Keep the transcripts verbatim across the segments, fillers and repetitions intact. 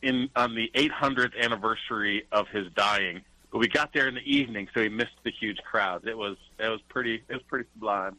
in on the eight hundredth anniversary of his dying. But we got there in the evening, so he missed the huge crowds. It was it was pretty it was pretty sublime.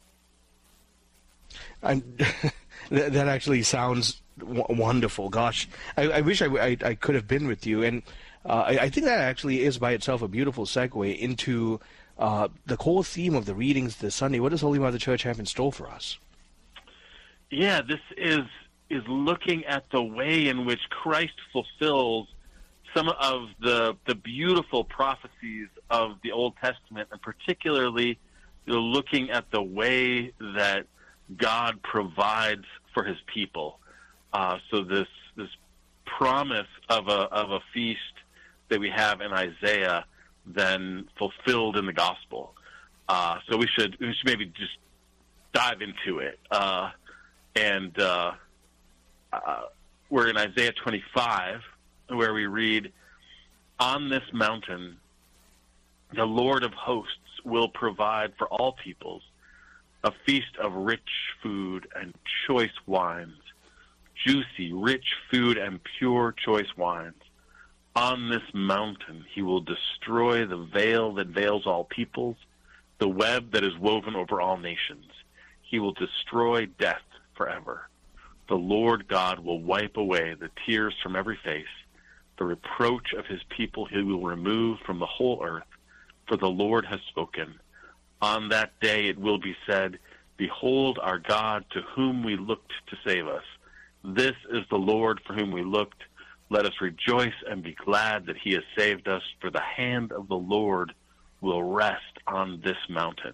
And that actually sounds w- wonderful. Gosh, I, I wish I, I, I could have been with you. And uh, I, I think that actually is by itself a beautiful segue into uh, the whole theme of the readings this Sunday. What does Holy Mother Church have in store for us? Yeah, this is is looking at the way in which Christ fulfills some of the the beautiful prophecies of the Old Testament, and particularly you know, looking at the way that God provides for his people. Uh, so this this promise of a of a feast that we have in Isaiah, then fulfilled in the gospel. Uh, so we should we should maybe just dive into it. Uh, and uh, uh, we're in Isaiah twenty-five, where we read, "On this mountain, the Lord of hosts will provide for all peoples a feast of rich food and choice wines, juicy, rich food and pure choice wines. On this mountain he will destroy the veil that veils all peoples, the web that is woven over all nations. He will destroy death forever. The Lord God will wipe away the tears from every face. The reproach of his people he will remove from the whole earth, for the Lord has spoken. On that day it will be said, Behold our God, to whom we looked to save us. This is the Lord for whom we looked. Let us rejoice and be glad that he has saved us, for the hand of the Lord will rest on this mountain."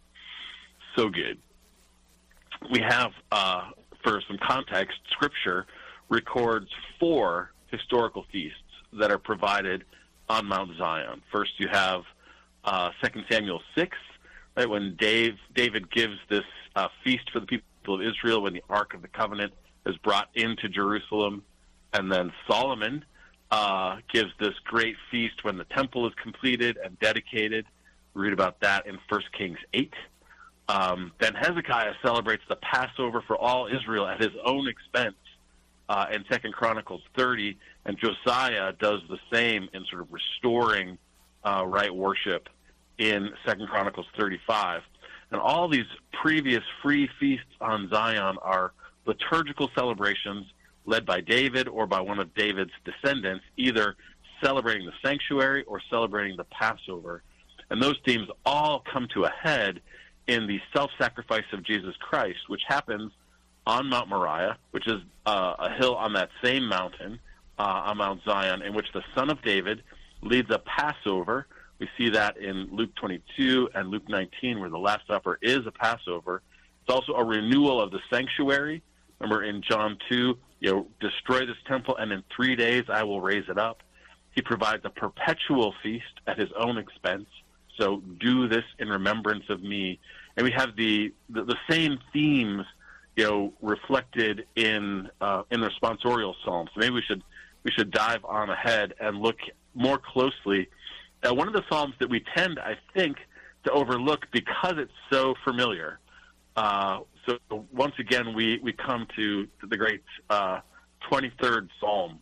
So good. We have, uh, for some context, Scripture records four historical feasts that are provided on Mount Zion. First, you have uh, Second Samuel six, right, when Dave, David gives this uh, feast for the people of Israel when the Ark of the Covenant is brought into Jerusalem. And then Solomon uh, gives this great feast when the temple is completed and dedicated. We read about that in First Kings eight. Um, then Hezekiah celebrates the Passover for all Israel at his own expense uh, in Second Chronicles thirty, and Josiah does the same in sort of restoring uh, right worship in Second Chronicles thirty-five. And all these previous free feasts on Zion are liturgical celebrations led by David or by one of David's descendants, either celebrating the sanctuary or celebrating the Passover. And those themes all come to a head in the self-sacrifice of Jesus Christ, which happens on Mount Moriah, which is uh, a hill on that same mountain, uh, on Mount Zion, in which the Son of David leads a Passover. We see that in Luke twenty-two and Luke nineteen, where the Last Supper is a Passover. It's also a renewal of the sanctuary. Remember in John two, you know, destroy this temple, and in three days I will raise it up. He provides a perpetual feast at his own expense. So do this in remembrance of me. And we have the the, the same themes, you know, reflected in uh, in the responsorial psalms. So maybe we should we should dive on ahead and look more closely at one of the psalms that we tend, I think, to overlook because it's so familiar. Uh, so once again, we, we come to, to the great uh, twenty-third Psalm.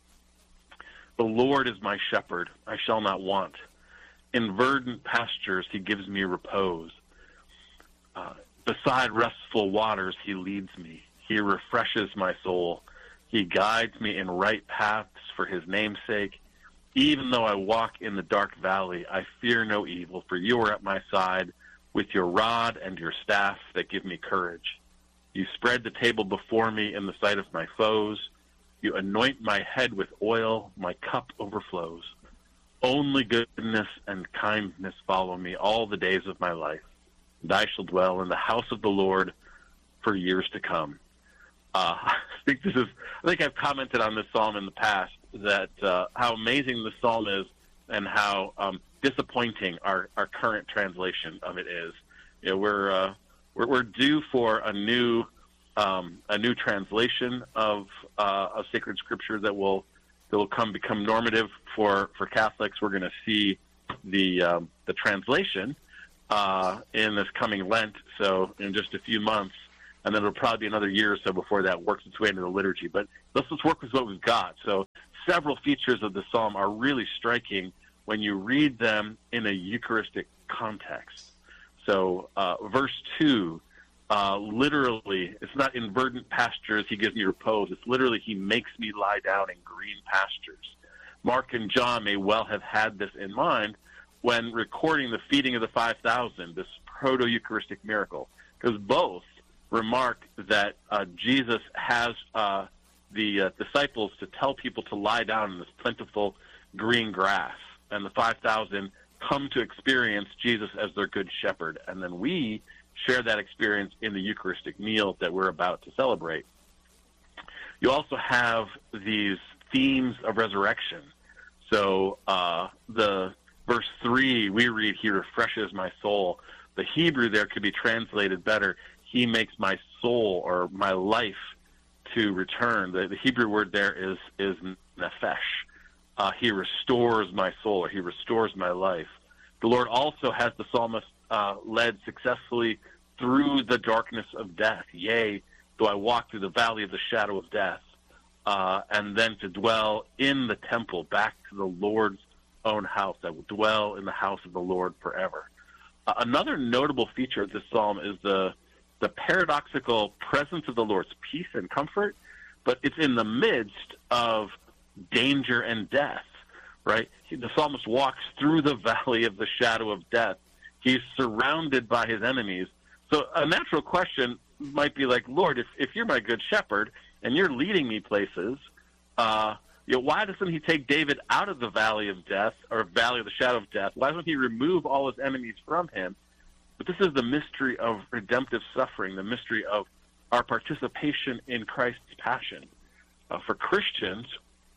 The Lord is my shepherd, I shall not want. In verdant pastures he gives me repose. Uh, beside restful waters he leads me. He refreshes my soul. He guides me in right paths for his name's sake. Even though I walk in the dark valley, I fear no evil, for you are at my side with your rod and your staff that give me courage. You spread the table before me in the sight of my foes. You anoint my head with oil. My cup overflows. Only goodness and kindness follow me all the days of my life, and I shall dwell in the house of the Lord for years to come. Uh, I think this is. I think I've commented on this psalm in the past that uh, how amazing this psalm is, and how um, disappointing our, our current translation of it is. You know, we're, uh, we're we're due for a new um, a new translation of uh, of sacred scripture that will that will come become normative for, for Catholics. We're going to see the um, the translation uh, in this coming Lent, so in just a few months, and then it'll probably be another year or so before that works its way into the liturgy. But let's just work with what we've got. So several features of the psalm are really striking when you read them in a Eucharistic context. So uh, verse two, uh, literally, it's not in verdant pastures he gives me repose. It's literally he makes me lie down in green pastures. Mark and John may well have had this in mind when recording the feeding of the five thousand, this proto-Eucharistic miracle, because both remark that uh, Jesus has uh, the uh, disciples to tell people to lie down in this plentiful green grass, and the five thousand come to experience Jesus as their good shepherd, and then we share that experience in the Eucharistic meal that we're about to celebrate. You also have these themes of resurrection. So uh, the verse three, we read, he refreshes my soul. The Hebrew there could be translated better, he makes my soul or my life to return. The, the Hebrew word there is, is nefesh. Uh, he restores my soul, or he restores my life. The Lord also has the psalmist uh, led successfully through the darkness of death. Yea, though I walk through the valley of the shadow of death, uh, and then to dwell in the temple, back to the Lord's own house. I will dwell in the house of the Lord forever. Uh, another notable feature of this psalm is the the paradoxical presence of the Lord's peace and comfort, but it's in the midst of danger and death, right? The psalmist walks through the valley of the shadow of death. He's surrounded by his enemies. So a natural question might be like, Lord, if, if you're my good shepherd and you're leading me places, uh, you know, why doesn't he take David out of the valley of death, or valley of the shadow of death? Why doesn't he remove all his enemies from him? But this is the mystery of redemptive suffering, the mystery of our participation in Christ's passion. Uh, for Christians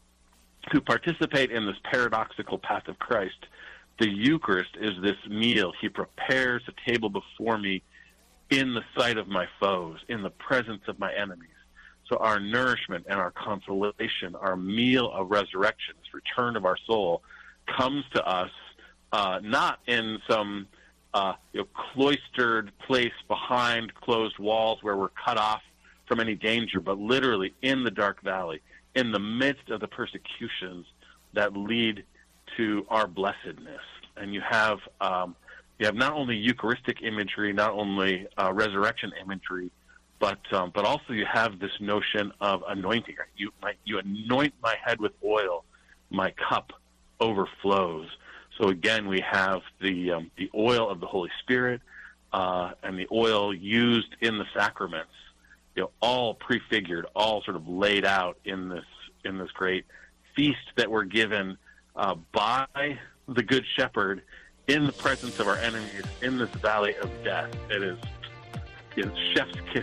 who participate in this paradoxical path of Christ, the Eucharist is this meal. He prepares a table before me in the sight of my foes, in the presence of my enemies. So our nourishment and our consolation, our meal of resurrection, this return of our soul, comes to us uh, not in some uh, you know, cloistered place behind closed walls where we're cut off from any danger, but literally in the dark valley, in the midst of the persecutions that lead to our blessedness. And you have um, you have not only Eucharistic imagery, not only uh, resurrection imagery, but um, but also you have this notion of anointing. You my, you anoint my head with oil, my cup overflows. So again, we have the um, the oil of the Holy Spirit uh, and the oil used in the sacraments, you know, all prefigured, all sort of laid out in this in this great feast that we're given uh, by the Good Shepherd in the presence of our enemies in this valley of death. It is, it is chef's kiss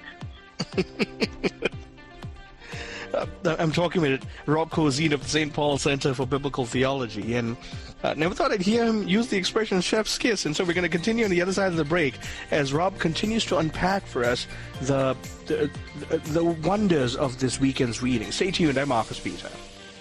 sweet. uh, I'm talking with Rob Cozine of the Saint Paul Center for Biblical Theology, and uh, never thought I'd hear him use the expression chef's kiss. And so we're going to continue on the other side of the break as Rob continues to unpack for us the the, the wonders of this weekend's reading. Stay tuned. I'm Marcus Peter.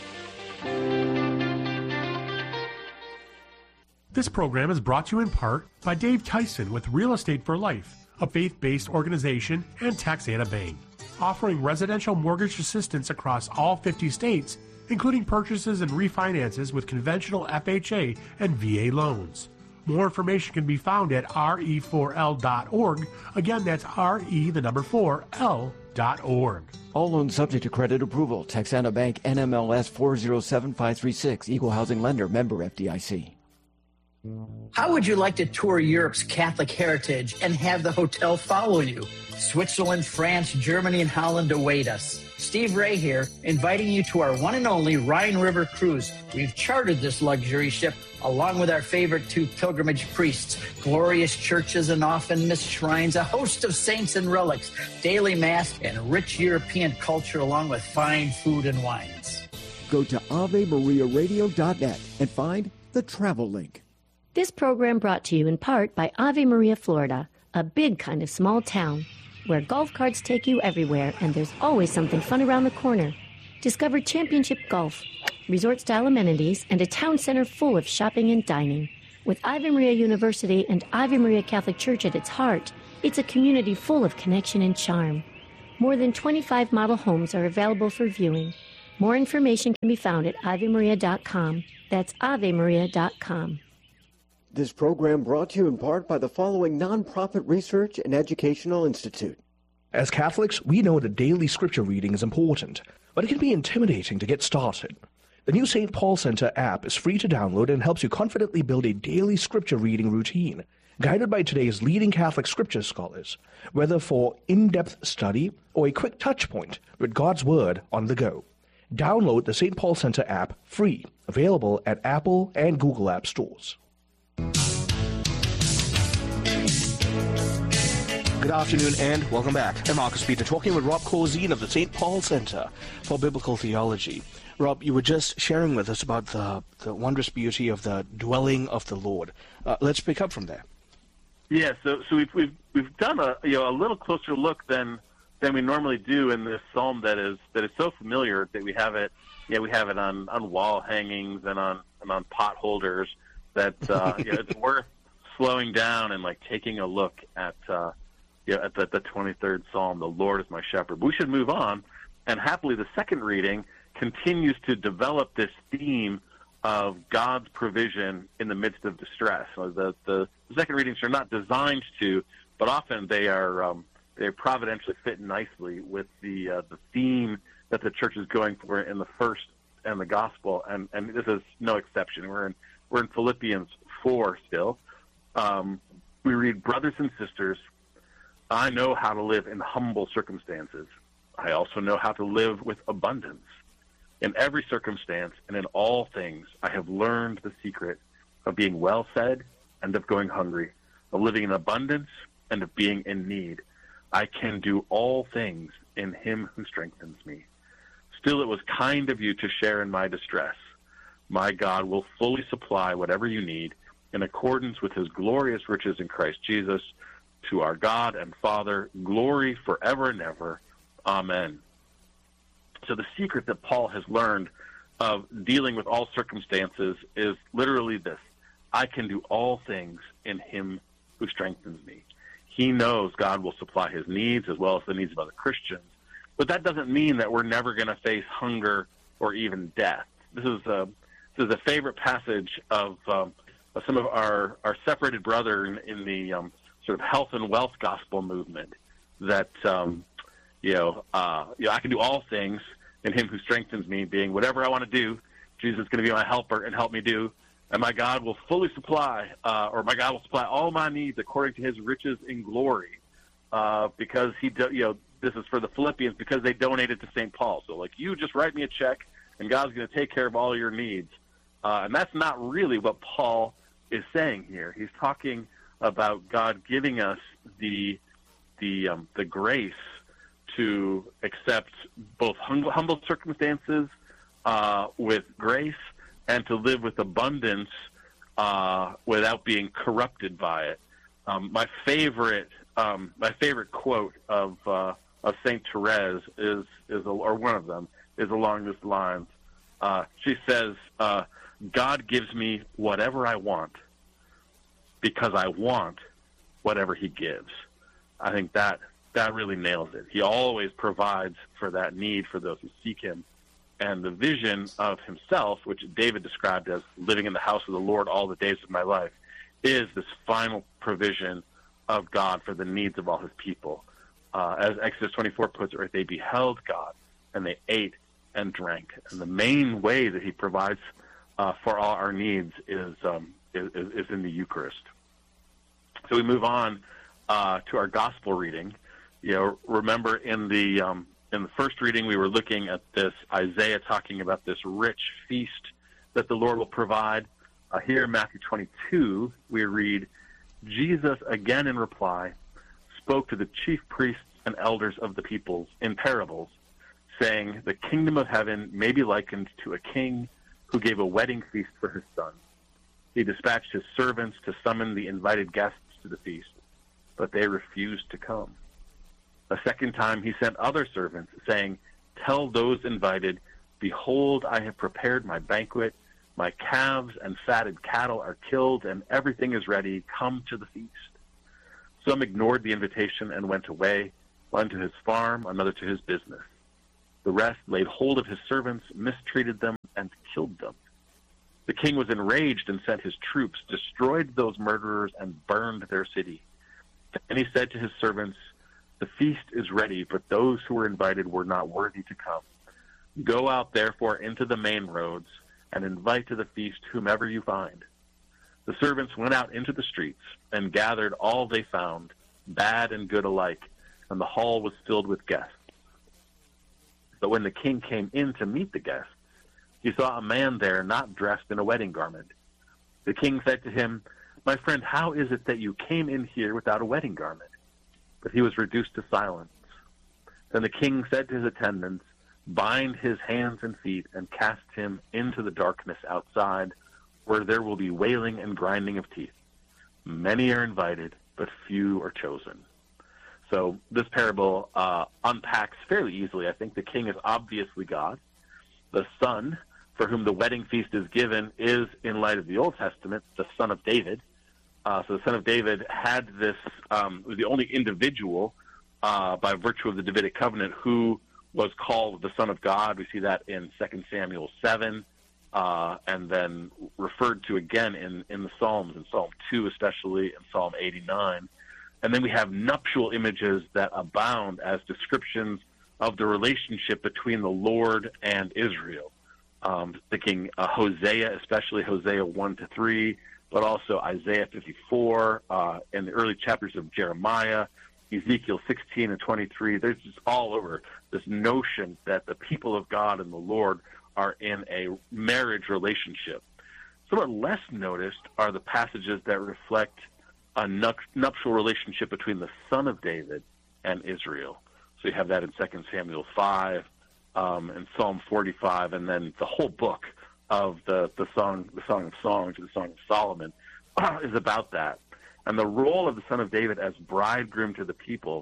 This program is brought to you in part by Dave Tyson with Real Estate for Life, a faith-based organization, and Texana Bank, offering residential mortgage assistance across all fifty states, including purchases and refinances with conventional F H A and V A loans. More information can be found at R E four L dot org. Again, that's R E, the number four, L dot org. All loans subject to credit approval. Texana Bank, N M L S four zero seven five three six, Equal Housing Lender, member F D I C. How would you like to tour Europe's Catholic heritage and have the hotel follow you? Switzerland, France, Germany, and Holland await us. Steve Ray here, inviting you to our one and only Rhine River cruise. We've chartered this luxury ship along with our favorite two pilgrimage priests, glorious churches and often missed shrines, a host of saints and relics, daily mass, and rich European culture along with fine food and wines. Go to Ave Maria Radio dot net and find the travel link. This program brought to you in part by Ave Maria, Florida, a big kind of small town where golf carts take you everywhere and there's always something fun around the corner. Discover championship golf, resort-style amenities, and a town center full of shopping and dining. With Ave Maria University and Ave Maria Catholic Church at its heart, it's a community full of connection and charm. More than twenty-five model homes are available for viewing. More information can be found at ave maria dot com. That's ave maria dot com. This program brought to you in part by the following nonprofit research and educational institute. As Catholics, we know that daily scripture reading is important, but it can be intimidating to get started. The new Saint Paul Center app is free to download and helps you confidently build a daily scripture reading routine, guided by today's leading Catholic scripture scholars, whether for in-depth study or a quick touch point with God's Word on the go. Download the Saint Paul Center app free, available at Apple and Google App Stores. Good afternoon and welcome back. I'm Marcus Peter, talking with Rob Corzine of the Saint Paul Center for Biblical Theology. Rob, you were just sharing with us about the, the wondrous beauty of the dwelling of the Lord. Uh, let's pick up from there. Yeah, so so we've we've we've done a you know a little closer look than than we normally do in this psalm that is that is so familiar that we have it yeah we have it on, on wall hangings and on and on pot holders that uh, you know, it's worth slowing down and like taking a look at uh, you know, at the, the twenty-third Psalm. The Lord is my shepherd. But we should move on, and happily the second reading continues to develop this theme of God's provision in the midst of distress. So the, the second readings are not designed to, but often they are um, they providentially fit nicely with the uh, the theme that the church is going for in the first and the gospel, and, and this is no exception. We're in we're in Philippians four still. Um, we read, brothers and sisters, I know how to live in humble circumstances. I also know how to live with abundance. In every circumstance and in all things, I have learned the secret of being well fed and of going hungry, of living in abundance and of being in need. I can do all things in him who strengthens me. Still, it was kind of you to share in my distress. My God will fully supply whatever you need in accordance with his glorious riches in Christ Jesus. To our God and Father, glory forever and ever. Amen. So the secret that Paul has learned of dealing with all circumstances is literally this: I can do all things in him who strengthens me. He knows God will supply his needs as well as the needs of other Christians, but that doesn't mean that we're never going to face hunger or even death. This is a, this is a favorite passage of, um, of some of our, our separated brethren in the um, sort of health and wealth gospel movement, that um, you know, uh, you know, I can do all things in him who strengthens me, being whatever I want to do, Jesus is going to be my helper and help me do, and my God will fully supply, uh, or my God will supply all my needs according to his riches in glory, uh, because he, do, you know, this is for the Philippians because they donated to Saint Paul. So, like, you just write me a check, and God's going to take care of all your needs, uh, and that's not really what Paul is saying here. He's talking about God giving us the the um, the grace to accept both humble, humble circumstances uh, with grace, and to live with abundance uh, without being corrupted by it. Um, my favorite um, my favorite quote of uh, of Saint Therese is is or one of them is along this lines. Uh, she says, uh, "God gives me whatever I want because I want whatever he gives." I think that that really nails it. He always provides for that need for those who seek him. And the vision of himself, which David described as living in the house of the Lord all the days of my life, is this final provision of God for the needs of all his people. Uh, as Exodus twenty-four puts it, they beheld God, and they ate and drank. And the main way that he provides uh, for all our needs is, um, is, is in the Eucharist. So we move on uh, to our gospel reading. You know, remember in the um, in the first reading we were looking at this Isaiah talking about this rich feast that the Lord will provide. Uh, here in Matthew twenty-two, we read, Jesus again in reply spoke to the chief priests and elders of the peoples in parables, saying, the kingdom of heaven may be likened to a king who gave a wedding feast for his son. He dispatched his servants to summon the invited guests to the feast, but they refused to come. A second time he sent other servants, saying, tell those invited, behold, I have prepared my banquet. My calves and fatted cattle are killed, and everything is ready. Come to the feast. Some ignored the invitation and went away, one to his farm, another to his business. The rest laid hold of his servants, mistreated them, and killed them. The king was enraged and sent his troops, destroyed those murderers, and burned their city. And he said to his servants, "The feast is ready, but those who were invited were not worthy to come. Go out, therefore, into the main roads, and invite to the feast whomever you find." The servants went out into the streets and gathered all they found, bad and good alike, and the hall was filled with guests. But when the king came in to meet the guests, he saw a man there not dressed in a wedding garment. The king said to him, "My friend, how is it that you came in here without a wedding garment?" But he was reduced to silence. Then the king said to his attendants, "Bind his hands and feet and cast him into the darkness outside, where there will be wailing and grinding of teeth. Many are invited, but few are chosen." So this parable uh, unpacks fairly easily. I think the king is obviously God. The son, for whom the wedding feast is given, is, in light of the Old Testament, the son of David. Uh, so the son of David had this, um, was the only individual uh, by virtue of the Davidic covenant who was called the Son of God. We see that in Second Samuel seven, uh, and then referred to again in, in the Psalms, in Psalm two especially, and Psalm eighty-nine. And then we have nuptial images that abound as descriptions of the relationship between the Lord and Israel. Um, thinking uh, Hosea, especially Hosea one to three, but also Isaiah fifty-four, uh, and the early chapters of Jeremiah, Ezekiel sixteen and twenty-three. There's just all over this notion that the people of God and the Lord are in a marriage relationship. Somewhat less noticed are the passages that reflect a nuptial relationship between the son of David and Israel. So you have that in Second Samuel five, um, and Psalm forty-five, and then the whole book of the, the song, the Song of Songs, or the Song of Solomon, uh, is about that. And the role of the son of David as bridegroom to the people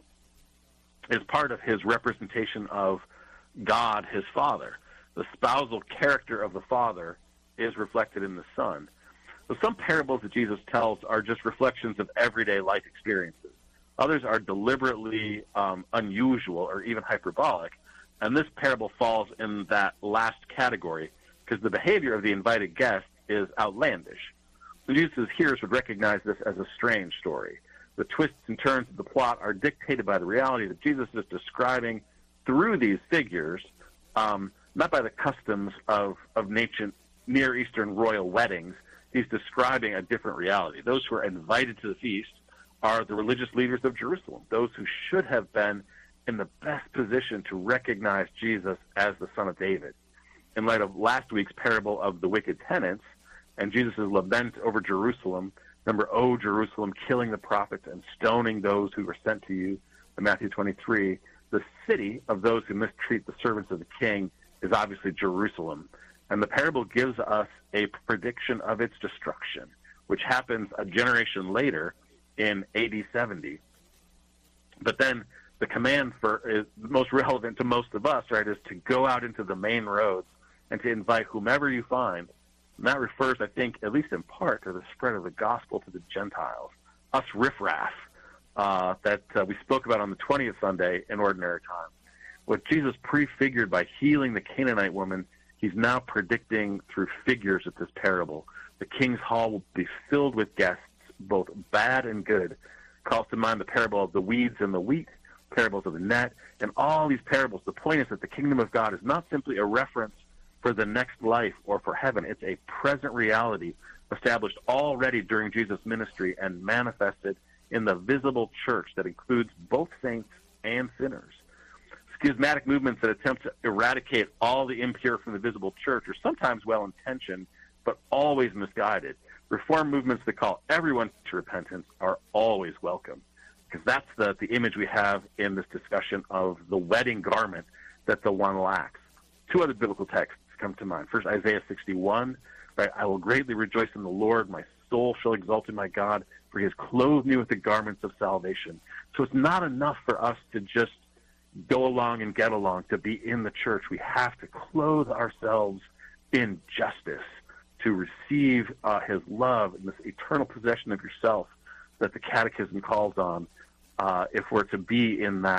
is part of his representation of God, his father. The spousal character of the father is reflected in the son. So some parables that Jesus tells are just reflections of everyday life experiences. Others are deliberately um, unusual or even hyperbolic, and this parable falls in that last category because the behavior of the invited guest is outlandish. Jesus' hearers would recognize this as a strange story. The twists and turns of the plot are dictated by the reality that Jesus is describing through these figures, um, not by the customs of, of ancient Near Eastern royal weddings. He's describing a different reality. Those who are invited to the feast are the religious leaders of Jerusalem, those who should have been in the best position to recognize Jesus as the Son of David. In light of last week's parable of the wicked tenants and Jesus' lament over Jerusalem, remember, "O Jerusalem, killing the prophets and stoning those who were sent to you," in Matthew twenty-three, the city of those who mistreat the servants of the king is obviously Jerusalem. And the parable gives us a prediction of its destruction, which happens a generation later in A D seventy. But then the command for is most relevant to most of us, right, is to go out into the main roads and to invite whomever you find. And that refers, I think, at least in part, to the spread of the gospel to the Gentiles, us riffraff, uh, that uh, we spoke about on the twentieth Sunday in Ordinary Time. What Jesus prefigured by healing the Canaanite woman, he's now predicting through figures of this parable. The king's hall will be filled with guests, both bad and good. Calls to mind the parable of the weeds and the wheat, parables of the net, and all these parables. The point is that the kingdom of God is not simply a reference for the next life or for heaven. It's a present reality established already during Jesus' ministry and manifested in the visible church that includes both saints and sinners. Schismatic movements that attempt to eradicate all the impure from the visible church are sometimes well-intentioned, but always misguided. Reform movements that call everyone to repentance are always welcome, because that's the, the image we have in this discussion of the wedding garment that the one lacks. Two other biblical texts come to mind. First, Isaiah sixty-one, right? "I will greatly rejoice in the Lord. My soul shall exult in my God, for he has clothed me with the garments of salvation." So it's not enough for us to just go along and get along, to be in the church. We have to clothe ourselves in justice to receive uh, his love and this eternal possession of yourself that the Catechism calls on, uh, if we're to be in that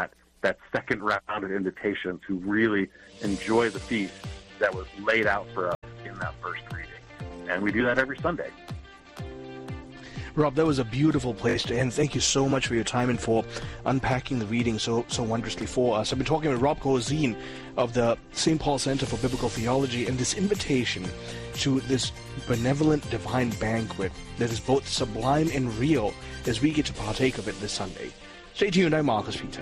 that second round of invitations who really enjoy the feast that was laid out for us in that first reading. And we do that every Sunday. Rob, that was a beautiful place to end. Thank you so much for your time and for unpacking the reading so so wondrously for us. I've been talking with Rob Corzine of the Saint Paul Center for Biblical Theology, and this invitation to this benevolent divine banquet that is both sublime and real as we get to partake of it this Sunday. Stay tuned. I'm Marcus Peter.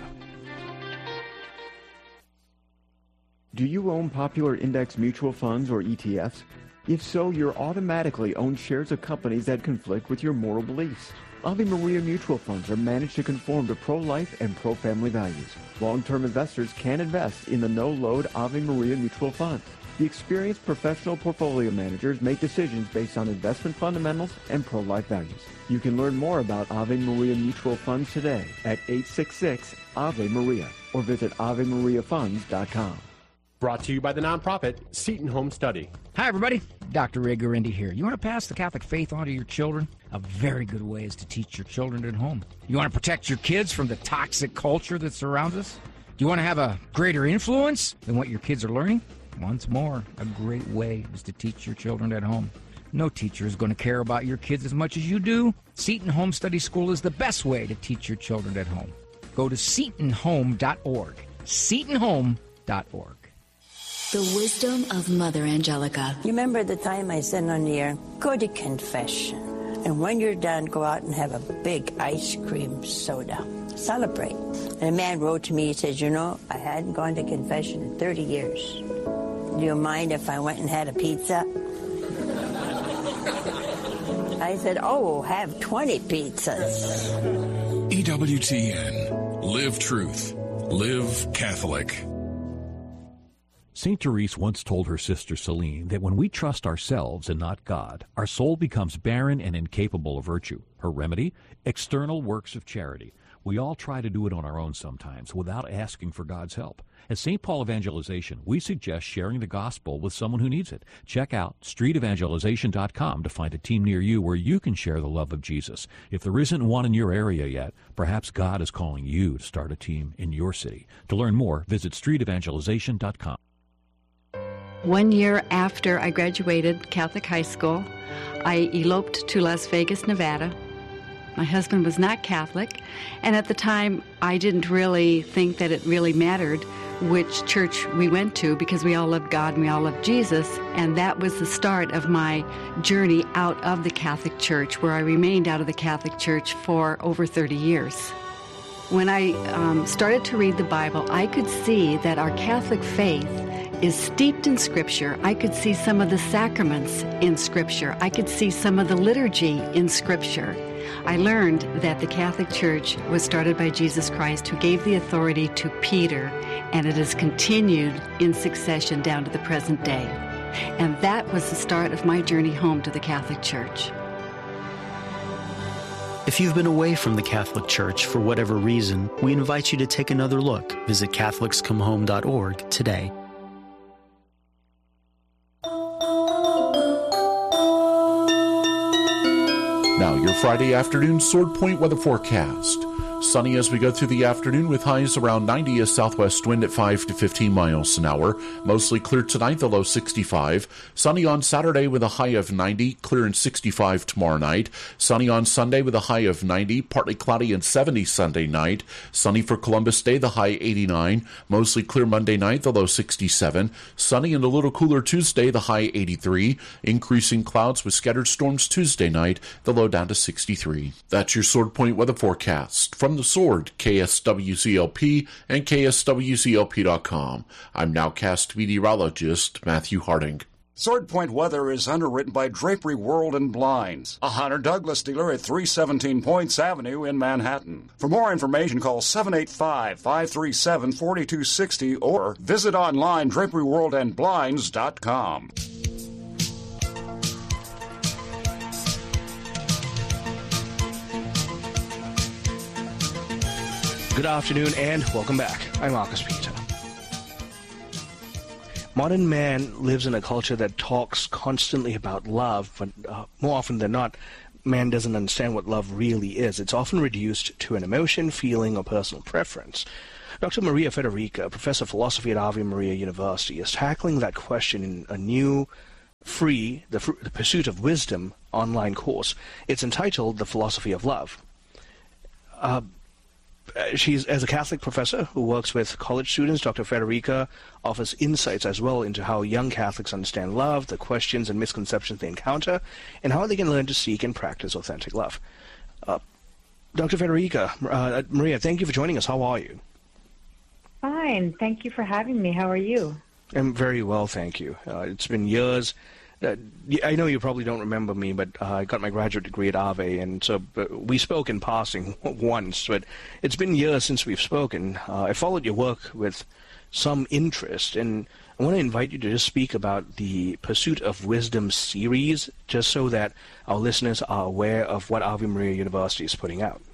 Do you own popular index mutual funds or E T Fs? If so, you're automatically owned shares of companies that conflict with your moral beliefs. Ave Maria mutual funds are managed to conform to pro-life and pro-family values. Long-term investors can invest in the no-load Ave Maria mutual funds. The experienced professional portfolio managers make decisions based on investment fundamentals and pro-life values. You can learn more about Ave Maria mutual funds today at eight six six Ave Maria or visit ave maria funds dot com. Brought to you by the nonprofit Seton Home Study. Hi, everybody. Doctor Ray Guarendi here. You want to pass the Catholic faith on to your children? A very good way is to teach your children at home. You want to protect your kids from the toxic culture that surrounds us? Do you want to have a greater influence than what your kids are learning? Once more, a great way is to teach your children at home. No teacher is going to care about your kids as much as you do. Seton Home Study School is the best way to teach your children at home. Go to seton home dot org. seton home dot org. The wisdom of Mother Angelica. You remember the time I said on the air, go to confession. And when you're done, go out and have a big ice cream soda. Celebrate. And a man wrote to me, he says, you know, I hadn't gone to confession in thirty years. Do you mind if I went and had a pizza? I said, oh, have twenty pizzas. E W T N. Live truth. Live Catholic. Saint Therese once told her sister Celine that when we trust ourselves and not God, our soul becomes barren and incapable of virtue. Her remedy? External works of charity. We all try to do it on our own sometimes without asking for God's help. At Saint Paul Evangelization, we suggest sharing the gospel with someone who needs it. Check out street evangelization dot com to find a team near you where you can share the love of Jesus. If there isn't one in your area yet, perhaps God is calling you to start a team in your city. To learn more, visit street evangelization dot com. One year after I graduated Catholic high school, I eloped to Las Vegas, Nevada. My husband was not Catholic, and at the time I didn't really think that it really mattered which church we went to because we all loved God and we all loved Jesus, and that was the start of my journey out of the Catholic Church, where I remained out of the Catholic Church for over thirty years. When I um, started to read the Bible, I could see that our Catholic faith is steeped in Scripture. I could see some of the sacraments in Scripture. I could see some of the liturgy in Scripture. I learned that the Catholic Church was started by Jesus Christ, who gave the authority to Peter, and it has continued in succession down to the present day. And that was the start of my journey home to the Catholic Church. If you've been away from the Catholic Church for whatever reason, we invite you to take another look. Visit catholics come home dot org today. Now, your Friday afternoon Sword Point weather forecast. Sunny as we go through the afternoon with highs around ninety, a southwest wind at five to fifteen miles an hour. Mostly clear tonight, the low sixty-five. Sunny on Saturday with a high of ninety, clear and sixty-five tomorrow night. Sunny on Sunday with a high of ninety, partly cloudy and seventy Sunday night. Sunny for Columbus Day, the high eighty-nine. Mostly clear Monday night, the low sixty-seven. Sunny and a little cooler Tuesday, the high eighty-three. Increasing clouds with scattered storms Tuesday night, the low down to sixty-three. That's your Sword Point weather forecast. From the Sword, K S W C L P and K S W C L P dot com. I'm nowcast meteorologist Matthew Harding. Sword Point weather is underwritten by Drapery World and Blinds, a Hunter Douglas dealer at three seventeen Points Avenue in Manhattan. For more information, call seven eight five, five three seven, four two six zero or visit online drapery world and blinds dot com. Good afternoon and welcome back. I'm Marcus Peter. Modern man lives in a culture that talks constantly about love, but uh, more often than not, man doesn't understand what love really is. It's often reduced to an emotion, feeling, or personal preference. Doctor Maria Federica, Professor of Philosophy at Ave Maria University, is tackling that question in a new, free, the, the Pursuit of Wisdom online course. It's entitled The Philosophy of Love. Uh, she's, as a Catholic professor who works with college students, Doctor Federica offers insights as well into how young Catholics understand love, the questions and misconceptions they encounter, and how they can learn to seek and practice authentic love. Uh, Doctor Federica, uh, Maria, thank you for joining us. How are you? Fine. Thank you for having me. How are you? I'm very well, thank you. Uh, it's been years. Uh, I know you probably don't remember me, but uh, I got my graduate degree at Ave, and so uh, we spoke in passing once, but it's been years since we've spoken. Uh, I followed your work with some interest, and I want to invite you to just speak about the Pursuit of Wisdom series, just so that our listeners are aware of what Ave Maria University is putting out.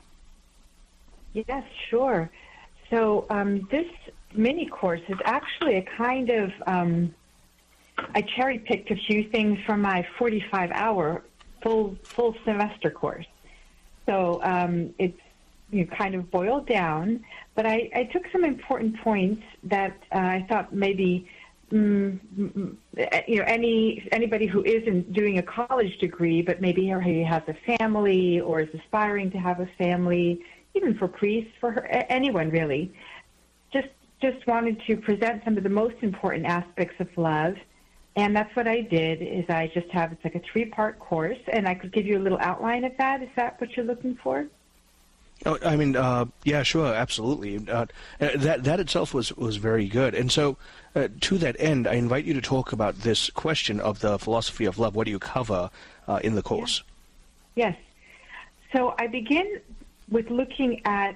Yes, sure. So um, this mini course is actually a kind of, um, I cherry-picked a few things from my forty-five hour full full semester course. So um, it's you know, kind of boiled down, but I, I took some important points that uh, I thought maybe Mm, you know, any anybody who isn't doing a college degree, but maybe he has a family or is aspiring to have a family, even for priests, for her, anyone really, just just wanted to present some of the most important aspects of love, and that's what I did. Is I just have it's like a three-part course, and I could give you a little outline of that. Is that what you're looking for? Oh, I mean, uh, yeah, sure, absolutely. Uh, that that itself was, was very good. And so, uh, to that end, I invite you to talk about this question of the philosophy of love. What do you cover uh, in the course? Yes. So I begin with looking at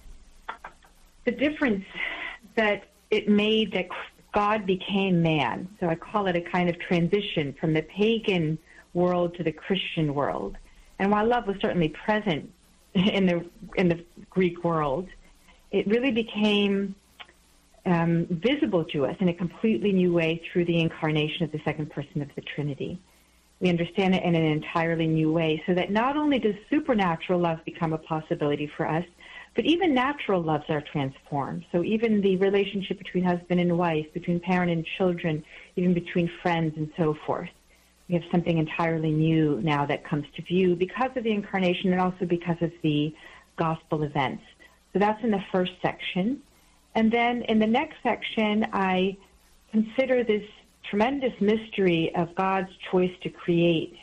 the difference that it made that God became man. So I call it a kind of transition from the pagan world to the Christian world. And while love was certainly present in the in the Greek world, it really became um, visible to us in a completely new way through the incarnation of the second person of the Trinity. We understand it in an entirely new way, so that not only does supernatural love become a possibility for us, but even natural loves are transformed. So even the relationship between husband and wife, between parent and children, even between friends and so forth. We have something entirely new now that comes to view because of the incarnation and also because of the gospel events. So that's in the first section. And then in the next section, I consider this tremendous mystery of God's choice to create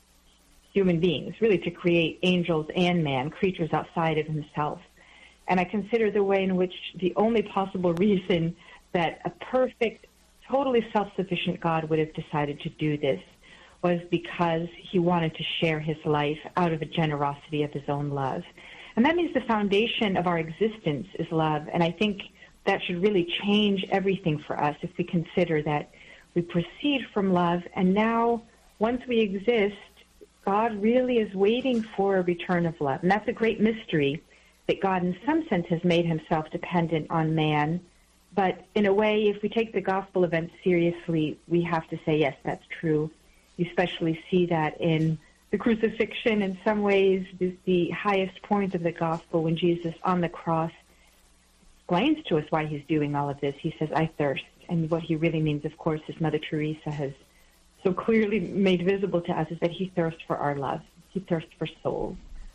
human beings, really to create angels and man, creatures outside of himself. And I consider the way in which the only possible reason that a perfect, totally self-sufficient God would have decided to do this was because he wanted to share his life out of a generosity of his own love. And that means the foundation of our existence is love. And I think that should really change everything for us if we consider that we proceed from love. And now, once we exist, God really is waiting for a return of love. And that's a great mystery, that God in some sense has made himself dependent on man. But in a way, if we take the gospel event seriously, we have to say, yes, that's true. You especially see that in the crucifixion. In some ways, is the highest point of the gospel when Jesus on the cross explains to us why he's doing all of this. He says, I thirst. And what he really means, of course, as Mother Teresa has so clearly made visible to us, is that he thirsts for our love. He thirsts for souls.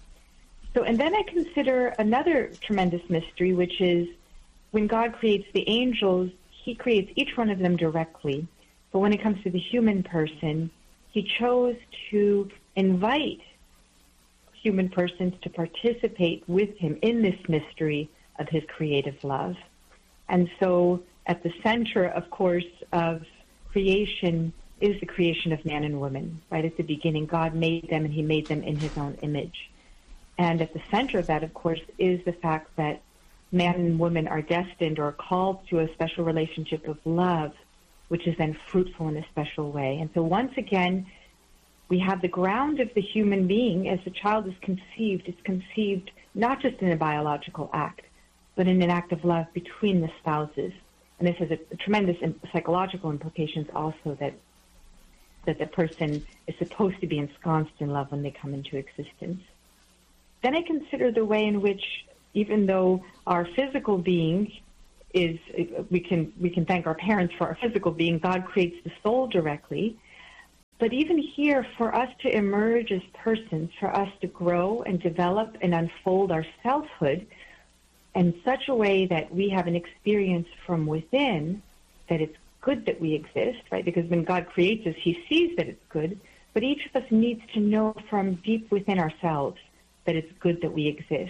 So, and then I consider another tremendous mystery, which is when God creates the angels, he creates each one of them directly. But when it comes to the human person, he chose to invite human persons to participate with him in this mystery of his creative love. And so at the center, of course, of creation is the creation of man and woman. Right at the beginning, God made them, and he made them in his own image. And at the center of that, of course, is the fact that man and woman are destined or called to a special relationship of love, which is then fruitful in a special way. And so once again, we have the ground of the human being. As the child is conceived, it's conceived not just in a biological act, but in an act of love between the spouses. And this has a, a tremendous psychological implications also, that that the person is supposed to be ensconced in love when they come into existence. Then I consider the way in which, even though our physical being is we can we can thank our parents for our physical being. God creates the soul directly. But even here, for us to emerge as persons, for us to grow and develop and unfold our selfhood in such a way that we have an experience from within that it's good that we exist, right? Because when God creates us, he sees that it's good. But each of us needs to know from deep within ourselves that it's good that we exist.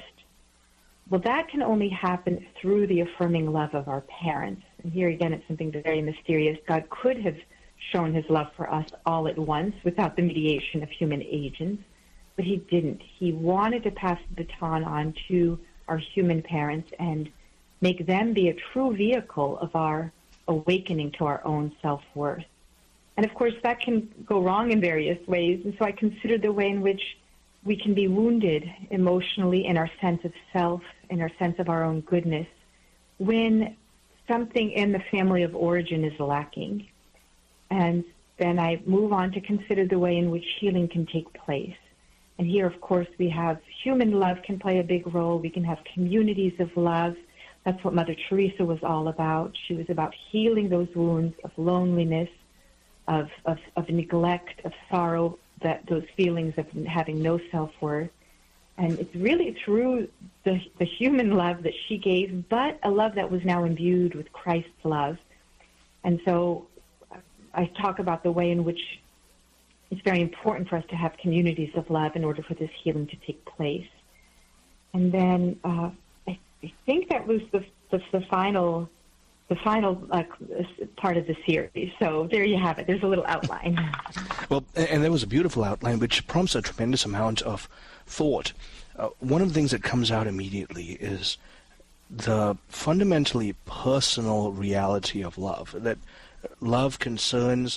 Well, that can only happen through the affirming love of our parents. And here again, it's something very mysterious. God could have shown his love for us all at once without the mediation of human agents, but he didn't. He wanted to pass the baton on to our human parents and make them be a true vehicle of our awakening to our own self-worth. And of course, that can go wrong in various ways, and so I consider the way in which we can be wounded emotionally in our sense of self, in our sense of our own goodness, when something in the family of origin is lacking. And then I move on to consider the way in which healing can take place. And here, of course, we have human love can play a big role. We can have communities of love. That's what Mother Teresa was all about. She was about healing those wounds of loneliness, of, of, of neglect, of sorrow, that those feelings of having no self-worth. And it's really through the, the human love that she gave, but a love that was now imbued with Christ's love. And so I talk about the way in which it's very important for us to have communities of love in order for this healing to take place. And then uh, I, I think that was the, the, the final the final uh, part of the series. So there you have it. There's a little outline. Well, and there was a beautiful outline which prompts a tremendous amount of thought. Uh, one of the things that comes out immediately is the fundamentally personal reality of love, that love concerns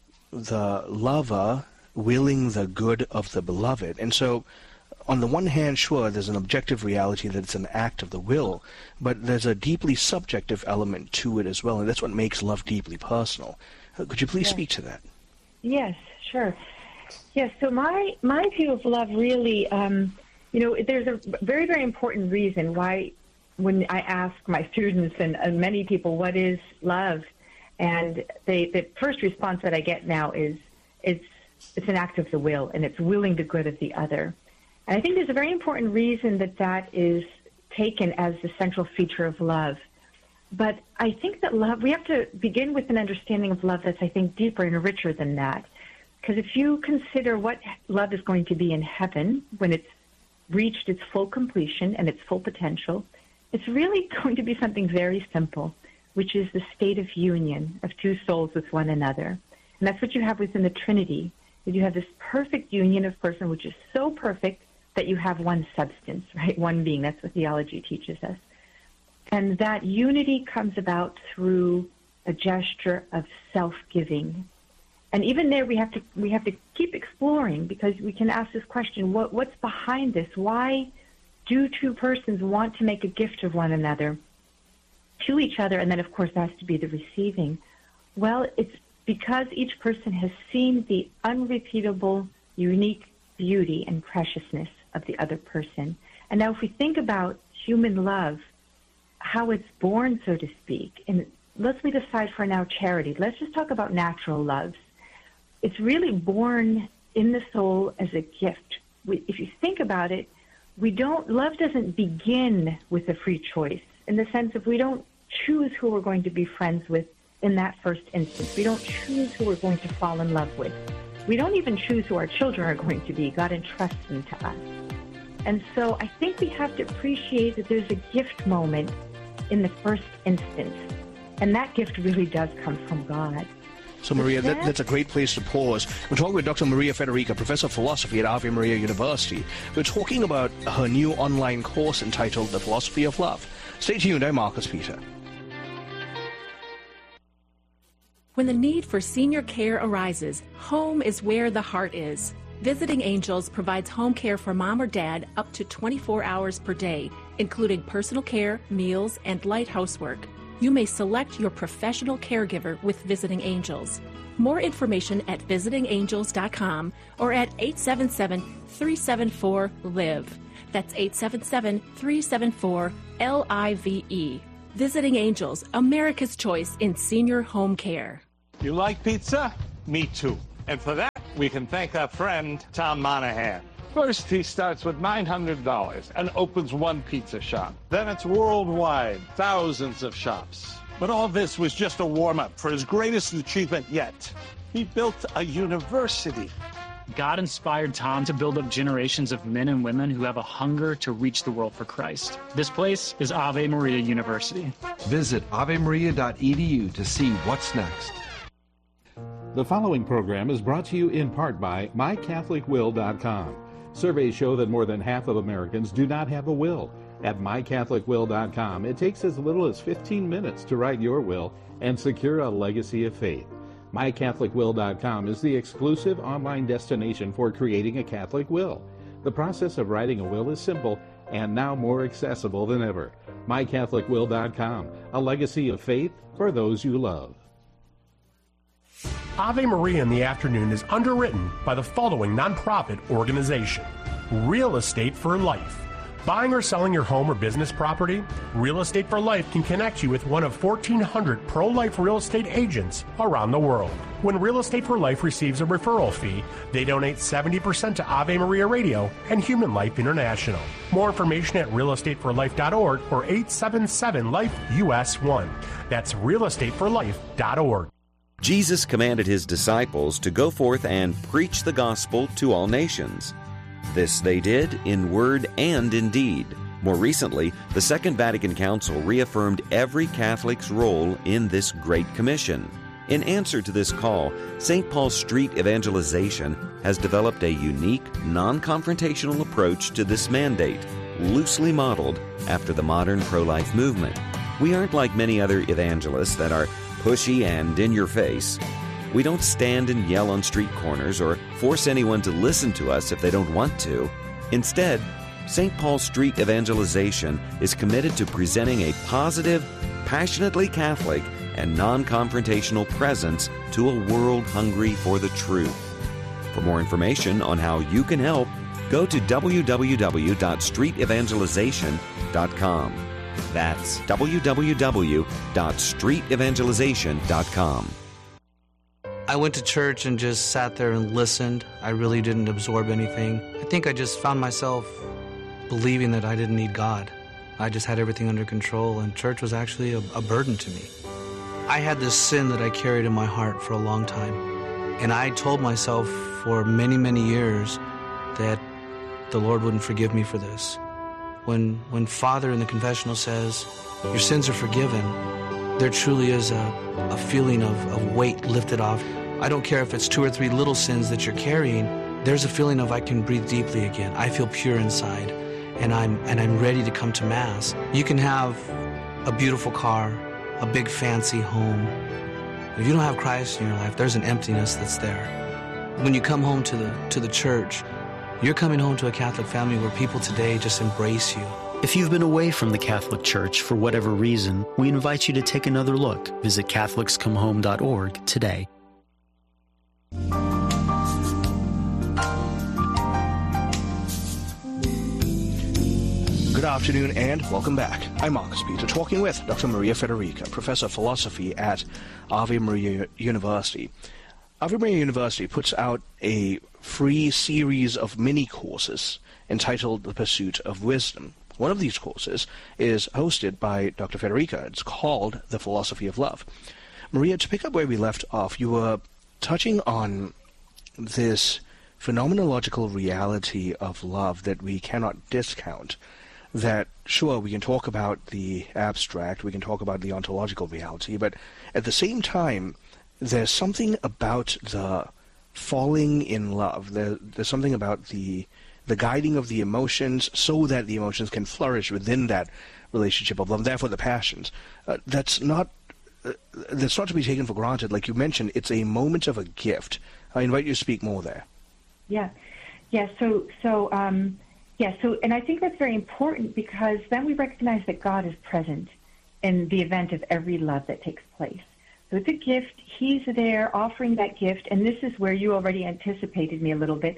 the lover willing the good of the beloved. And so, on the one hand, sure, there's an objective reality that it's an act of the will, but there's a deeply subjective element to it as well, and that's what makes love deeply personal. Uh, could you please yes. speak to that? Yes, sure. Yes, so my, my view of love really, um, you know, there's a very, very important reason why when I ask my students and, and many people, what is love? And they, the first response that I get now is it's it's an act of the will, and it's willing the good of the other. And I think there's a very important reason that that is taken as the central feature of love. But I think that love, we have to begin with an understanding of love that's, I think, deeper and richer than that. Because if you consider what love is going to be in heaven when it's reached its full completion and its full potential, it's really going to be something very simple, which is the state of union of two souls with one another. And that's what you have within the Trinity, that you have this perfect union of person, which is so perfect that you have one substance, right? One being. That's what theology teaches us. And that unity comes about through a gesture of self-giving. And even there we have to we have to keep exploring, because we can ask this question, what what's behind this? Why do two persons want to make a gift of one another to each other, and then, of course, has to be the receiving? Well, it's because each person has seen the unrepeatable, unique beauty and preciousness of the other person. And now if we think about human love, how it's born, so to speak, and let's leave aside for now charity. Let's just talk about natural loves. It's really born in the soul as a gift. We, if you think about it, we don't, love doesn't begin with a free choice, in the sense of we don't choose who we're going to be friends with in that first instance. We don't choose who we're going to fall in love with. We don't even choose who our children are going to be. God entrusts them to us. And so I think we have to appreciate that there's a gift moment in the first instance. And that gift really does come from God. So, Maria, that, that's a great place to pause. We're talking with Doctor Maria Federica, Professor of Philosophy at Ave Maria University. We're talking about her new online course entitled The Philosophy of Love. Stay tuned. I'm Marcus Peter. When the need for senior care arises, home is where the heart is. Visiting Angels provides home care for mom or dad up to twenty-four hours per day, including personal care, meals, and light housework. You may select your professional caregiver with Visiting Angels. More information at visiting angels dot com or at eight seven seven, three seven four, L I V E. That's eight seven seven, three seven four, L I V E. Visiting Angels, America's choice in senior home care. You like pizza? Me too. And for that, we can thank our friend, Tom Monahan. First, he starts with nine hundred dollars and opens one pizza shop. Then it's worldwide, thousands of shops. But all this was just a warm-up for his greatest achievement yet. He built a university. God inspired Tom to build up generations of men and women who have a hunger to reach the world for Christ. This place is Ave Maria University. Visit ave maria dot e d u to see what's next. The following program is brought to you in part by my catholic will dot com. Surveys show that more than half of Americans do not have a will. At my catholic will dot com, it takes as little as fifteen minutes to write your will and secure a legacy of faith. my catholic will dot com is the exclusive online destination for creating a Catholic will. The process of writing a will is simple and now more accessible than ever. my catholic will dot com, a legacy of faith for those you love. Ave Maria in the Afternoon is underwritten by the following nonprofit organization: Real Estate for Life. Buying or selling your home or business property? Real Estate for Life can connect you with one of fourteen hundred pro-life real estate agents around the world. When Real Estate for Life receives a referral fee, they donate seventy percent to Ave Maria Radio and Human Life International. More information at real estate for life dot org or eight seven seven life U S one. That's real estate for life dot org. Jesus commanded his disciples to go forth and preach the gospel to all nations. This they did in word and in deed. More recently, the Second Vatican Council reaffirmed every Catholic's role in this Great Commission. In answer to this call, Saint Paul Street Evangelization has developed a unique, non-confrontational approach to this mandate, loosely modeled after the modern pro-life movement. We aren't like many other evangelists that are pushy and in your face. We don't stand and yell on street corners or force anyone to listen to us if they don't want to. Instead, Saint Paul Street Evangelization is committed to presenting a positive, passionately Catholic, and non-confrontational presence to a world hungry for the truth. For more information on how you can help, go to w w w dot street evangelization dot com. That's w w w dot street evangelization dot com. I went to church and just sat there and listened. I really didn't absorb anything. I think I just found myself believing that I didn't need God. I just had everything under control, and church was actually a, a burden to me. I had this sin that I carried in my heart for a long time, and I told myself for many, many years that the Lord wouldn't forgive me for this. When, when Father in the confessional says, your sins are forgiven, there truly is a, a feeling of, of weight lifted off. I don't care if it's two or three little sins that you're carrying, there's a feeling of I can breathe deeply again. I feel pure inside, and I'm, and I'm ready to come to Mass. You can have a beautiful car, a big fancy home. If you don't have Christ in your life, there's an emptiness that's there. When you come home to the, to the church, you're coming home to a Catholic family where people today just embrace you. If you've been away from the Catholic Church for whatever reason, we invite you to take another look. Visit catholics come home dot org today. Good afternoon and welcome back. I'm Marcus Peter, talking with Doctor Maria Federica, Professor of Philosophy at Ave Maria University. Ave Maria University puts out a free series of mini-courses entitled The Pursuit of Wisdom. One of these courses is hosted by Doctor Federica. It's called The Philosophy of Love. Maria, to pick up where we left off, you were touching on this phenomenological reality of love that we cannot discount. That, sure, we can talk about the abstract, we can talk about the ontological reality, but at the same time, there's something about the falling in love. There, there's something about the the guiding of the emotions so that the emotions can flourish within that relationship of love, therefore the passions. Uh, that's not uh, that's not to be taken for granted. Like you mentioned, it's a moment of a gift. I invite you to speak more there. Yeah, yeah. So, so, um, yeah. So, and I think that's very important because then we recognize that God is present in the event of every love that takes place. So it's a gift. He's there offering that gift, and this is where you already anticipated me a little bit.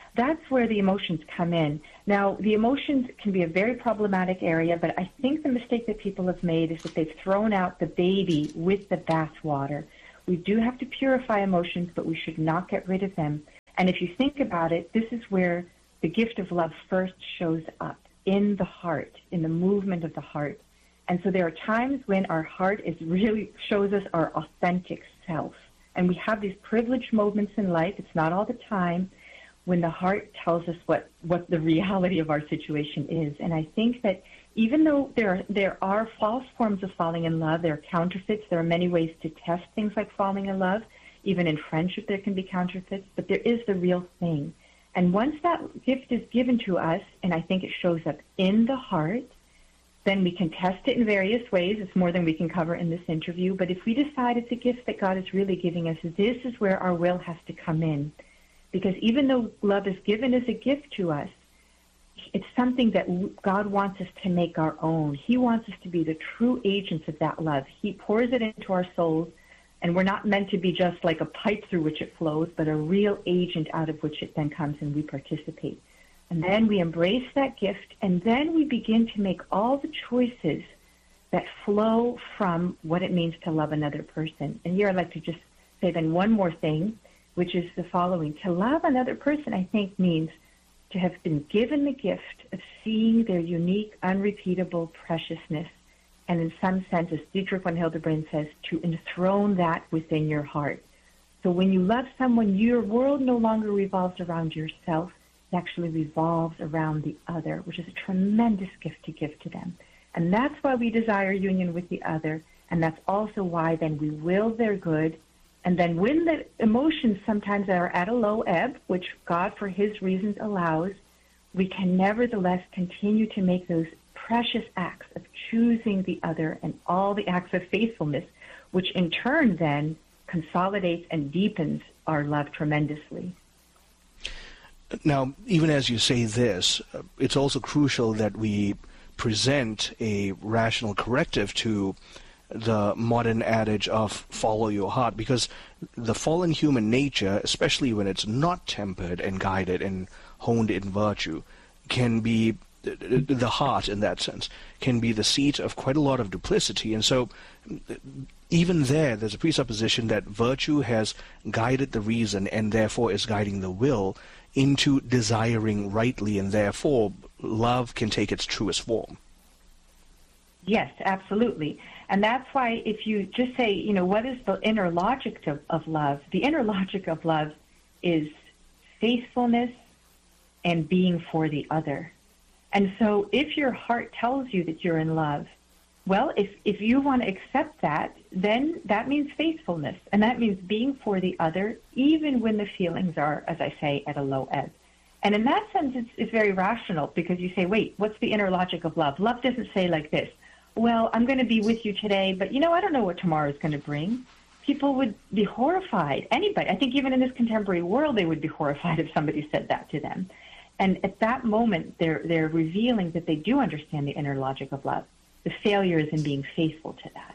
that's where the emotions come in. Now, the emotions can be a very problematic area, but I think the mistake that people have made is that they've thrown out the baby with the bathwater. We do have to purify emotions, but we should not get rid of them. And if you think about it, this is where the gift of love first shows up, in the heart, in the movement of the heart. And so there are times when our heart is really shows us our authentic self. And we have these privileged moments in life, it's not all the time, when the heart tells us what, what the reality of our situation is. And I think that even though there are, there are false forms of falling in love, there are counterfeits, there are many ways to test things like falling in love. Even in friendship there can be counterfeits, but there is the real thing. And once that gift is given to us, and I think it shows up in the heart, then we can test it in various ways. It's more than we can cover in this interview. But if we decide it's a gift that God is really giving us, this is where our will has to come in. Because even though love is given as a gift to us, it's something that God wants us to make our own. He wants us to be the true agents of that love. He pours it into our souls, and we're not meant to be just like a pipe through which it flows, but a real agent out of which it then comes and we participate. And then we embrace that gift, and then we begin to make all the choices that flow from what it means to love another person. And here I'd like to just say then one more thing, which is the following. To love another person, I think, means to have been given the gift of seeing their unique, unrepeatable preciousness, and in some sense, as Dietrich von Hildebrand says, to enthrone that within your heart. So when you love someone, your world no longer revolves around yourself. It actually revolves around the other, which is a tremendous gift to give to them. And that's why we desire union with the other, and that's also why then we will their good. And then when the emotions sometimes are at a low ebb, which God for his reasons allows, we can nevertheless continue to make those precious acts of choosing the other and all the acts of faithfulness, which in turn then consolidates and deepens our love tremendously. Now, even as you say this, it's also crucial that we present a rational corrective to the modern adage of follow your heart, because the fallen human nature, especially when it's not tempered and guided and honed in virtue, can be the heart in that sense, can be the seat of quite a lot of duplicity. And so even there, there's a presupposition that virtue has guided the reason and therefore is guiding the will into desiring rightly, and therefore love can take its truest form. Yes, absolutely. And that's why if you just say, you know, what is the inner logic of, of love? The inner logic of love is faithfulness and being for the other. And so if your heart tells you that you're in love, well, if, if you want to accept that, then that means faithfulness. And that means being for the other, even when the feelings are, as I say, at a low ebb. And in that sense, it's, it's very rational, because you say, wait, what's the inner logic of love? Love doesn't say like this, well, I'm going to be with you today, but, you know, I don't know what tomorrow is going to bring. People would be horrified. Anybody. I think even in this contemporary world, they would be horrified if somebody said that to them. And at that moment, they're they're revealing that they do understand the inner logic of love. The failure is in being faithful to that.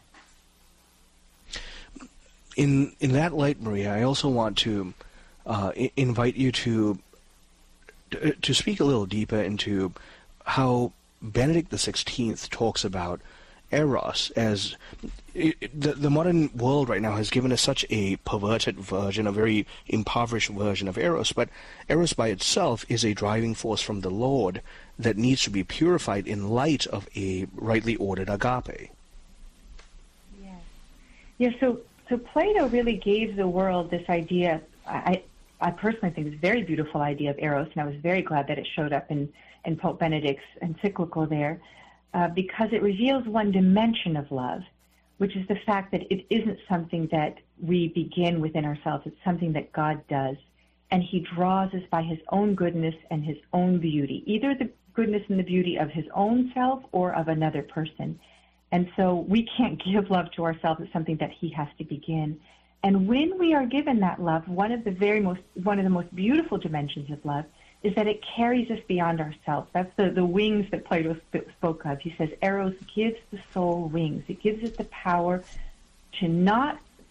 In in that light, Maria, I also want to uh, I- invite you to to speak a little deeper into how Benedict the sixteenth talks about eros as it, the, the modern world right now has given us such a perverted version, a very impoverished version of eros, but eros by itself is a driving force from the Lord that needs to be purified in light of a rightly ordered agape. Yes. Yeah, so, so Plato really gave the world this idea, I, I personally think it's a very beautiful idea of eros, and I was very glad that it showed up in, in Pope Benedict's encyclical there, uh, because it reveals one dimension of love, which is the fact that it isn't something that we begin within ourselves. It's something that God does, and he draws us by his own goodness and his own beauty, either the goodness and the beauty of his own self or of another person. And so we can't give love to ourselves. It's something that he has to begin. And when we are given that love, one of the very most, one of the most beautiful dimensions of love is that it carries us beyond ourselves. That's the, the wings that Plato sp- spoke of. He says, Eros gives the soul wings. It gives it the power to not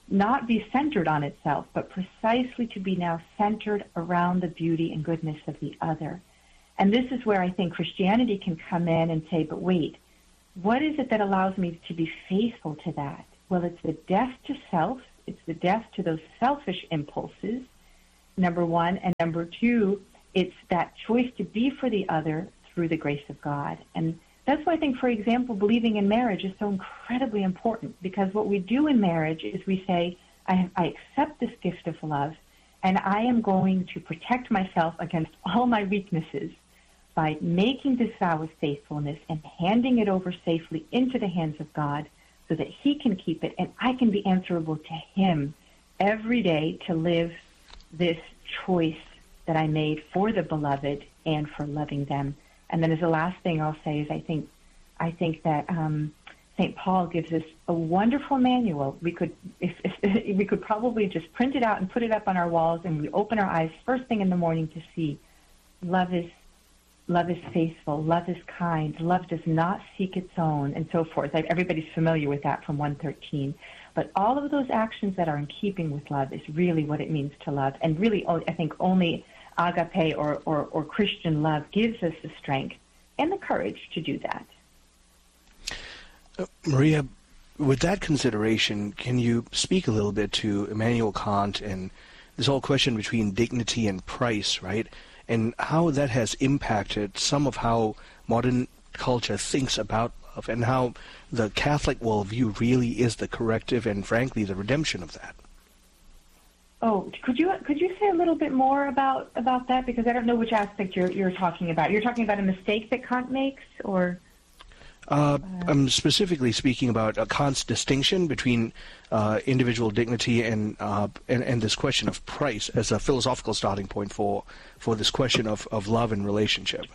not be centered on itself, but precisely to be now centered around the beauty and goodness of the other. And this is where I think Christianity can come in and say, but wait, what is it that allows me to be faithful to that? Well, it's the death to self. It's the death to those selfish impulses, number one. And number two, it's that choice to be for the other through the grace of God. And that's why I think, for example, believing in marriage is so incredibly important, because what we do in marriage is we say, I, have, I accept this gift of love, and I am going to protect myself against all my weaknesses by making this vow of faithfulness and handing it over safely into the hands of God so that he can keep it, and I can be answerable to him every day to live this choice that I made for the beloved and for loving them. And then as the last thing I'll say is I think I think that um, Saint Paul gives us a wonderful manual. We could if, if, we could probably just print it out and put it up on our walls, and we open our eyes first thing in the morning to see love is love is faithful, love is kind, love does not seek its own, and so forth. Everybody's familiar with that from one thirteen. But all of those actions that are in keeping with love is really what it means to love. And really, I think only agape or, or, or Christian love gives us the strength and the courage to do that. Uh, Maria, with that consideration, can you speak a little bit to Immanuel Kant and this whole question between dignity and price, right? And how that has impacted some of how modern culture thinks about love, and how the Catholic worldview really is the corrective and, frankly, the redemption of that. Oh, could you could you say a little bit more about, about that? Because I don't know which aspect you're you're talking about. You're talking about a mistake that Kant makes, or? Uh, I'm specifically speaking about uh, Kant's distinction between uh, individual dignity and, uh, and and this question of price as a philosophical starting point for for this question of, of love and relationship.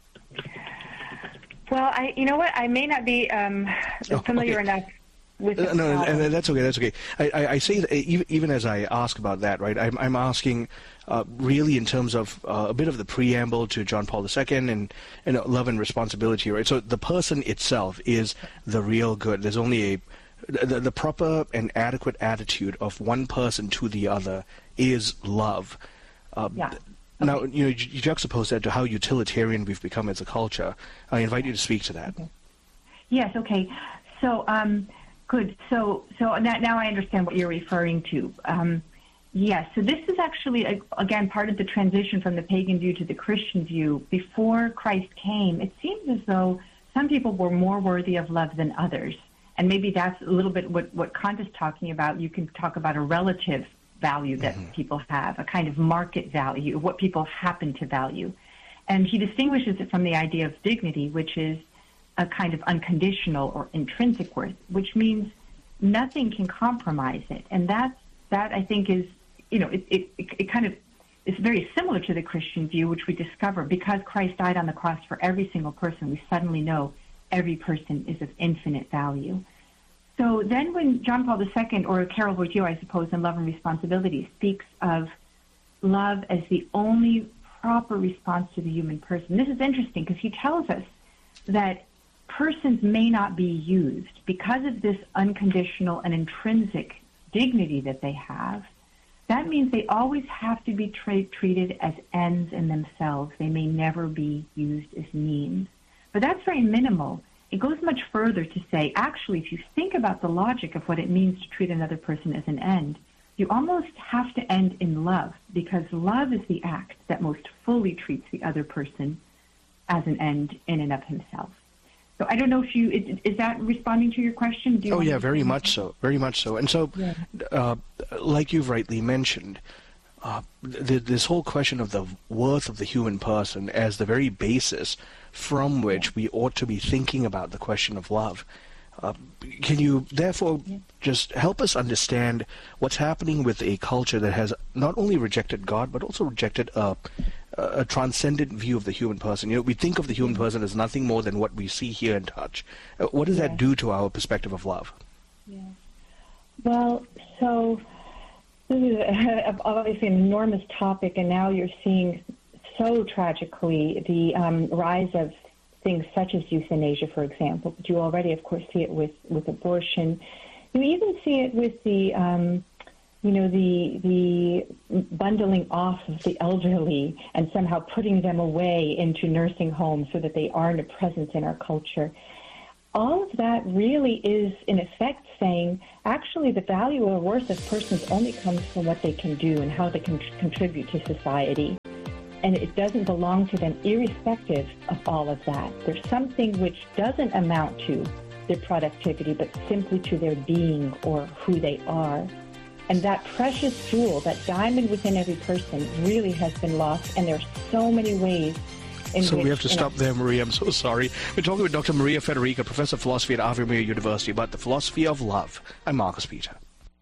Well, I you know what I may not be um, familiar oh, okay. enough with. Uh, no, and, and that's okay. That's okay. I, I, I say that even, even as I ask about that, right? I'm, I'm asking uh, really in terms of uh, a bit of the preamble to John Paul the Second and and uh, love and responsibility, right? So the person itself is the real good. There's only a the, the proper and adequate attitude of one person to the other is love. Uh, yeah. Now, you know, you juxtapose that to how utilitarian we've become as a culture. I invite you to speak to that. Okay. Yes. Okay. So. Um, Good. So, so now, now I understand what you're referring to. Um, yes. So this is actually, again, part of the transition from the pagan view to the Christian view. Before Christ came, it seems as though some people were more worthy of love than others. And maybe that's a little bit what, what Kant is talking about. You can talk about a relative value that mm-hmm. people have, a kind of market value, what people happen to value. And he distinguishes it from the idea of dignity, which is a kind of unconditional or intrinsic worth, which means nothing can compromise it. And that, that I think is, you know, it, it, it kind of is very similar to the Christian view, which we discover because Christ died on the cross for every single person, we suddenly know every person is of infinite value. So then when John Paul the Second, or Karol Wojtyła, I suppose, in Love and Responsibility, speaks of love as the only proper response to the human person, this is interesting because he tells us that persons may not be used because of this unconditional and intrinsic dignity that they have. That means they always have to be tra- treated as ends in themselves. They may never be used as means. But that's very minimal. It goes much further to say, actually, if you think about the logic of what it means to treat another person as an end, you almost have to end in love, because love is the act that most fully treats the other person as an end in and of himself. So I don't know if you, is, is that responding to your question? Do you oh, yeah, very much so, very much so. And so, yeah. uh, like you've rightly mentioned, uh, th- this whole question of the worth of the human person as the very basis from which we ought to be thinking about the question of love. Uh, can you, therefore, yeah. just help us understand what's happening with a culture that has not only rejected God, but also rejected a, a transcendent view of the human person? You know, we think of the human person as nothing more than what we see, hear, and touch. Uh, what does yeah. that do to our perspective of love? Yeah. Well, so this is a, obviously an enormous topic, and now you're seeing so tragically the um, rise of things such as euthanasia, for example, but you already, of course, see it with, with abortion. You even see it with the, um, you know, the the bundling off of the elderly and somehow putting them away into nursing homes so that they aren't a presence in our culture. All of that really is, in effect, saying, actually, the value or worth of persons only comes from what they can do and how they can contribute to society. And it doesn't belong to them irrespective of all of that. There's something which doesn't amount to their productivity, but simply to their being or who they are. And that precious jewel, that diamond within every person, really has been lost. And there are so many ways in so which... we have to stop know, there, Maria. I'm so sorry. We're talking with Doctor Maria Federica, Professor of Philosophy at Ave Maria University, about the philosophy of love. I'm Marcus Peter.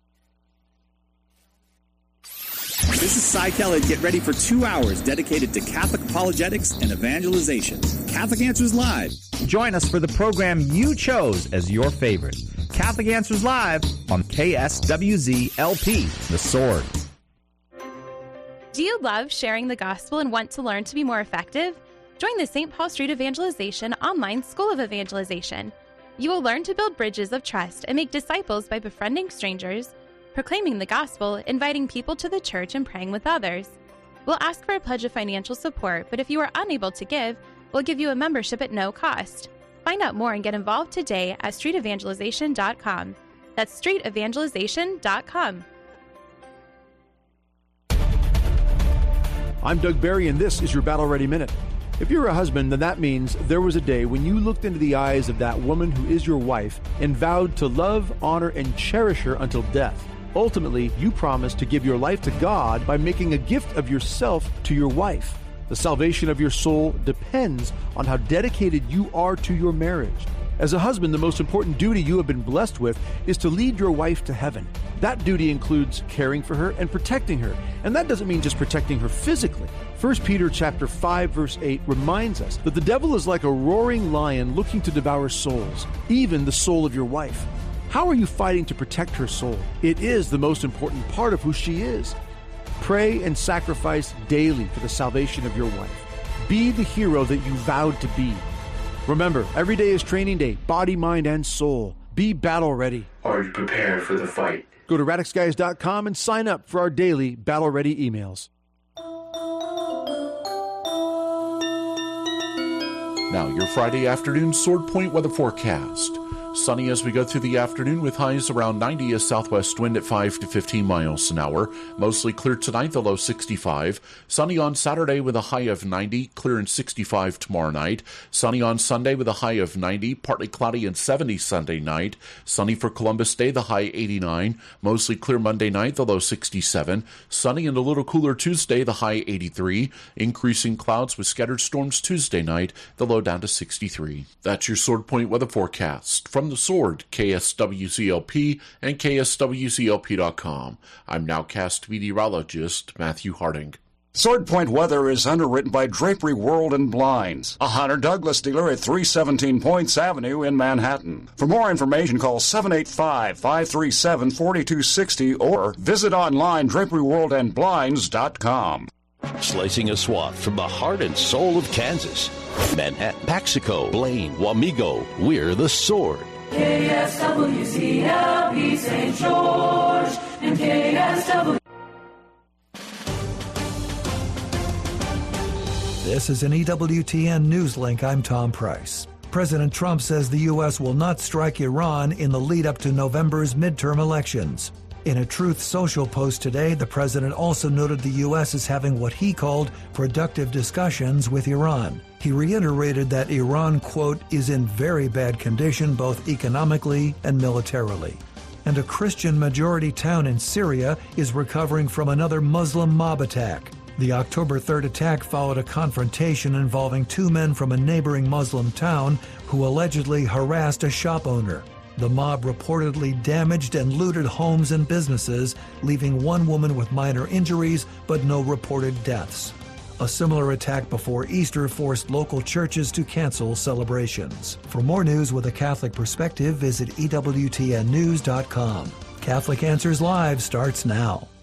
This is Cy Kellett. Get ready for two hours dedicated to Catholic apologetics and evangelization. Catholic Answers Live. Join us for the program you chose as your favorite. Catholic Answers Live on K S W Z L P, The Sword. Do you love sharing the gospel and want to learn to be more effective? Join the Saint Paul Street Evangelization online School of Evangelization. You will learn to build bridges of trust and make disciples by befriending strangers, proclaiming the gospel, inviting people to the church, and praying with others. We'll ask for a pledge of financial support, but if you are unable to give, we'll give you a membership at no cost. Find out more and get involved today at street evangelization dot com. That's street evangelization dot com. I'm Doug Barry, and this is your Battle Ready Minute. If you're a husband, then that means there was a day when you looked into the eyes of that woman who is your wife and vowed to love, honor, and cherish her until death. Ultimately, you promised to give your life to God by making a gift of yourself to your wife. The salvation of your soul depends on how dedicated you are to your marriage. As a husband, the most important duty you have been blessed with is to lead your wife to heaven. That duty includes caring for her and protecting her. And that doesn't mean just protecting her physically. First Peter chapter five verse eight reminds us that the devil is like a roaring lion looking to devour souls, even the soul of your wife. How are you fighting to protect her soul? It is the most important part of who she is. Pray and sacrifice daily for the salvation of your wife. Be the hero that you vowed to be. Remember, every day is training day, body, mind, and soul. Be battle ready. Are you prepared for the fight? Go to radix guys dot com and sign up for our daily battle ready emails. Now, your Friday afternoon Sword Point weather forecast. Sunny as we go through the afternoon with highs around ninety, a southwest wind at five to fifteen miles an hour. Mostly clear tonight, the low sixty-five. Sunny on Saturday with a high of ninety, clear and sixty-five tomorrow night. Sunny on Sunday with a high of ninety, partly cloudy and seventy Sunday night. Sunny for Columbus Day, the high eighty-nine. Mostly clear Monday night, the low sixty-seven. Sunny and a little cooler Tuesday, the high eighty-three. Increasing clouds with scattered storms Tuesday night, the low down to sixty-three. That's your Sword Point weather forecast. From the Sword, K S W Z L P and K S W Z L P dot com. I'm nowcast meteorologist Matthew Harding. Sword Point weather is underwritten by Drapery World and Blinds, a Hunter Douglas dealer at three seventeen Points Avenue in Manhattan. For more information, call seven eight five, five three seven, four two six zero or visit online drapery world and blinds dot com. Slicing a swath from the heart and soul of Kansas. Manhattan, Paxico, Blaine, Wamego, we're the Sword. K S W Z L P Saint George and K S W. This is an E W T N News Link. I'm Tom Price. President Trump says the U S will not strike Iran in the lead up to November's midterm elections. In a Truth Social post today, the president also noted the U S is having what he called productive discussions with Iran. He reiterated that Iran, quote, is in very bad condition both economically and militarily. And a Christian-majority town in Syria is recovering from another Muslim mob attack. The October third attack followed a confrontation involving two men from a neighboring Muslim town who allegedly harassed a shop owner. The mob reportedly damaged and looted homes and businesses, leaving one woman with minor injuries but no reported deaths. A similar attack before Easter forced local churches to cancel celebrations. For more news with a Catholic perspective, visit E W T N news dot com. Catholic Answers Live starts now.